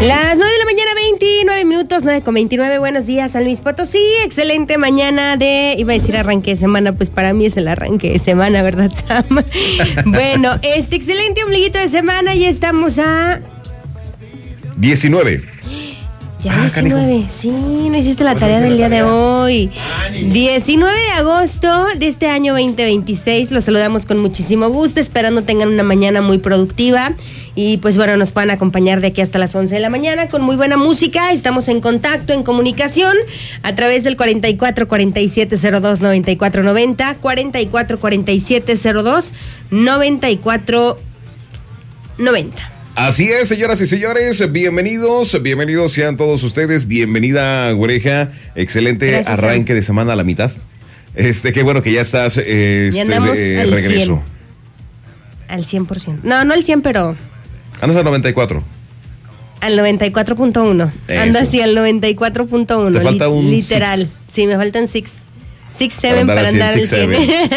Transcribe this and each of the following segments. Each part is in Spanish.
Las 9 de la mañana, 29 minutos, 9:29. Buenos días, San Luis Potosí. Excelente mañana iba a decir arranque de semana, pues para mí es el arranque de semana, ¿verdad, Sam? Bueno, excelente ombliguito de semana, ya estamos a 19. Ya 19, canijo. Sí, no hiciste la tarea del día de hoy. 19 de agosto de este año 2026, los saludamos con muchísimo gusto, esperando tengan una mañana muy productiva y pues bueno, nos puedan acompañar de aquí hasta las 11 de la mañana con muy buena música. Estamos en contacto, en comunicación a través del 44 47 02 94 90, 44 47 02 94 90. Así es, señoras y señores, bienvenidos sean todos ustedes, bienvenida Güereja, excelente. Gracias, arranque de semana a la mitad, qué bueno que ya estás, ya andamos al regreso. 100, al 100%, no al 100, pero... Andas al 94. Al 94.1, anda así al 94.1, te falta un literal, six. Sí, me faltan 6, 7 para andar al 100.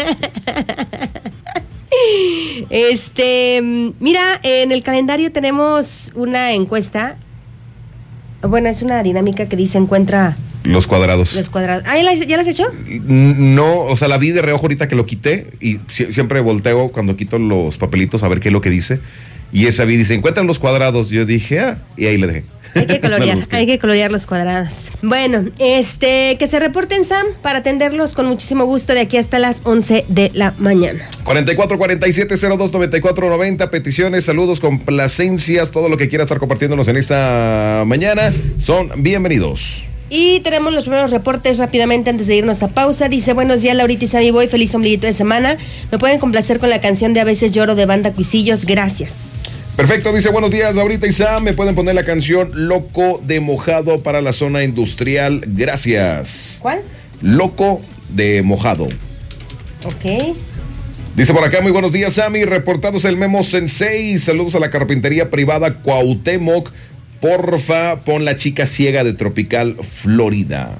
Mira, en el calendario tenemos una encuesta. Bueno, es una dinámica que dice encuentra los cuadrados. ¿Ah, ya la has hecho? No, o sea, la vi de reojo ahorita que lo quité y siempre volteo cuando quito los papelitos a ver qué es lo que dice. Y esa vi dice, encuentran los cuadrados. Yo dije, y ahí le dejé. Hay que colorear los cuadrados. Bueno, que se reporten, Sam, para atenderlos con muchísimo gusto de aquí hasta las 11 de la mañana. 44 47 02 94 90, peticiones, saludos, complacencias, todo lo que quiera estar compartiéndonos en esta mañana, son bienvenidos. Y tenemos los primeros reportes rápidamente antes de irnos a pausa. Dice, buenos días, Laurita y Sammy Boy, feliz ombliguito de semana. Me pueden complacer con la canción de A veces lloro de Banda Cuisillos, gracias. Perfecto, dice, buenos días, Laurita y Sam, me pueden poner la canción Loco de Mojado para la zona industrial, gracias. ¿Cuál? Loco de Mojado. Ok. Dice por acá, muy buenos días, Sammy, reportándose el Memo Sensei, saludos a la carpintería privada Cuauhtémoc, porfa, pon La Chica Ciega de Tropical Florida.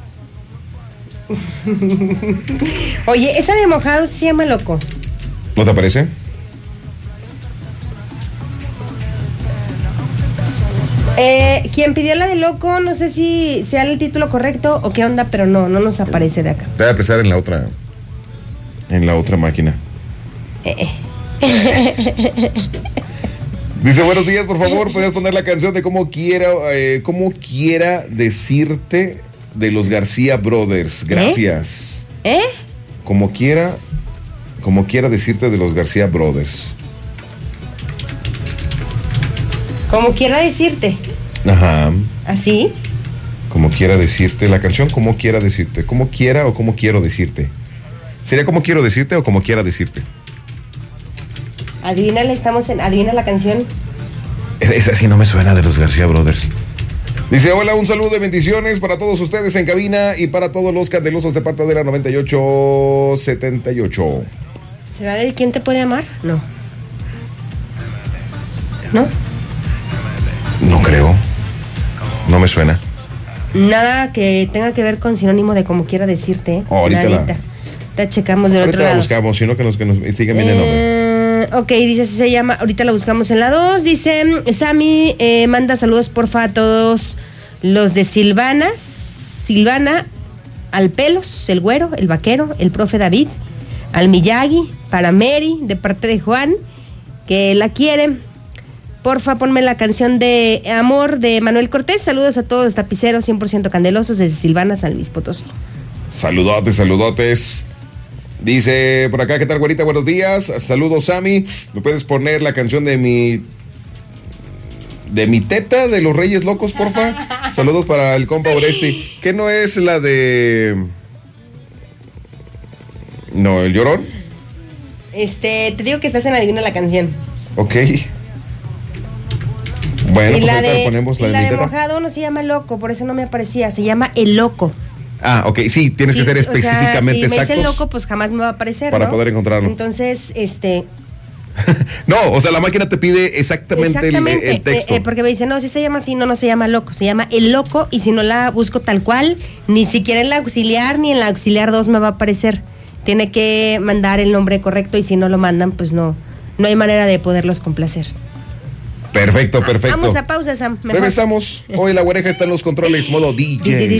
Oye, esa de Mojado se llama Loco. ¿No te aparece? Quien pidió la de Loco, no sé si sea el título correcto o qué onda, pero no nos aparece de acá. Te voy a empezar en la otra máquina. Dice, buenos días, por favor, ¿podrías poner la canción de Como quiera decirte de los García Brothers? Gracias. Como quiera decirte de los García Brothers. Como quiera decirte. Ajá. ¿Así? Como quiera decirte, la canción Como quiera decirte. ¿Cómo quiera o cómo quiero decirte? ¿Sería Como quiero decirte o Como quiera decirte? Adivina la canción. Esa sí no me suena, de los García Brothers. Dice, hola, un saludo de bendiciones para todos ustedes en cabina y para todos los candelosos de parte de la 9878. ¿Será de quién te puede amar? No. ¿No? No creo. No me suena. Nada que tenga que ver con sinónimo de Como quiera decirte. Ahorita la checamos del otro lado. Ahorita la buscamos, sino que nos sigan bien el nombre. Ok, dice, así se llama. Ahorita la buscamos en la 2. Dice, Sammy, manda saludos porfa a todos los de Silvana, al Pelos, el Güero, el Vaquero, el Profe David, al Miyagi, para Mary, de parte de Juan, que la quiere. Porfa, ponme la canción de Amor de Manuel Cortés. Saludos a todos los tapiceros 100% candelosos desde Silvana, San Luis Potosí. Saludotes. Dice por acá, ¿qué tal, güerita? Buenos días. Saludos, Sammy. ¿Me puedes poner la canción de mi teta de los Reyes Locos, porfa? Saludos para el compa Oresti. ¿Qué no es la de... No, el Llorón? Te digo que estás en Adivina la Canción. Ok. Bueno, y pues la de, ponemos la de Mojado no se llama Loco, por eso no me aparecía, se llama El Loco. Ah, ok, sí, tienes que ser específicamente exactos. Si me dice El Loco, pues jamás me va a aparecer, para ¿no? poder encontrarlo. Entonces, No, o sea, la máquina te pide exactamente el texto. Porque me dice, no, si se llama así, no se llama Loco, se llama El Loco, y si no la busco tal cual, ni siquiera en la auxiliar, ni en la auxiliar 2 me va a aparecer. Tiene que mandar el nombre correcto, y si no lo mandan, pues no hay manera de poderlos complacer. Perfecto. Vamos a pausa, Sam. Regresamos. Hoy la oreja está en los controles, modo DJ.